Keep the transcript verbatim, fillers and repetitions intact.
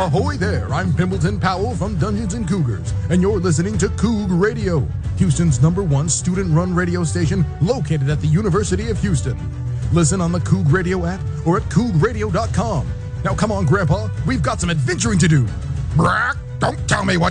Ahoy there, I'm Pimbleton Powell from Dungeons and Cougars, and you're listening to Coug Radio, Houston's number one student-run radio station located at the University of Houston. Listen on the Coug Radio app or at coug radio dot com. Now come on, Grandpa, we've got some adventuring to do. Brack, don't tell me what